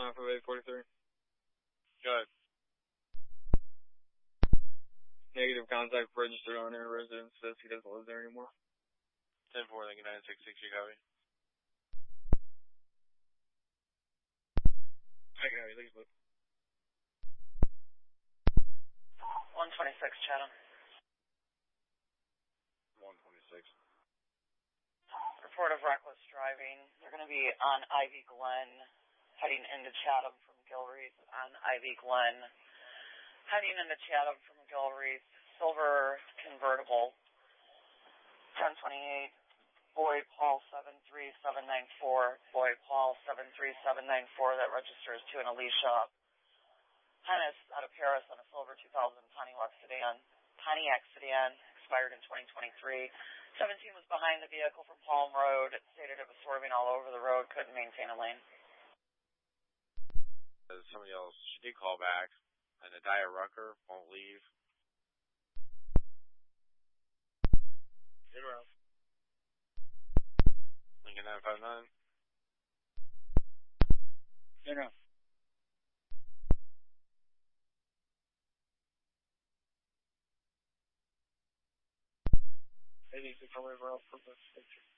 Time for 843. Good. Negative contact registered owner. Resident says he doesn't live there anymore. 10-4, Lincoln 966, you copy? I can have you, please, 126, Chatham. 126. Report of reckless driving. They're going to be on Ivy Glen, heading into Chatham from Gilreath on Ivy Glen. Heading into Chatham from Gilreath, silver convertible, 1028, Boy Paul 73794, Boy Paul 73794, that registers to an Alicia Hennis out of Paris on a silver 2000 Pontiac sedan, expired in 2023. 17 was behind the vehicle from Palm Road. It stated it was swerving all over the road, couldn't maintain a lane. Somebody else, she did call back, and the Dia Rucker won't leave. Get around. Lincoln 959. Get around. They need to come over for the picture.